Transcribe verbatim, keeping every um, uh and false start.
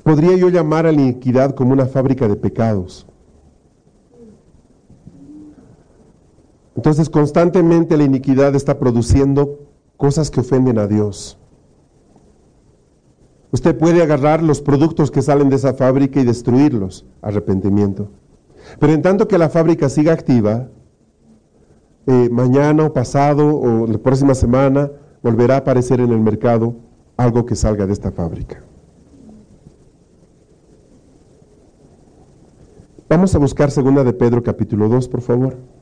Podría yo llamar a la iniquidad como una fábrica de pecados. Entonces, constantemente la iniquidad está produciendo cosas que ofenden a Dios. Usted puede agarrar los productos que salen de esa fábrica y destruirlos, arrepentimiento. Pero en tanto que la fábrica siga activa, eh, mañana o pasado o la próxima semana volverá a aparecer en el mercado algo que salga de esta fábrica. Vamos a buscar segunda de Pedro capítulo dos, por favor.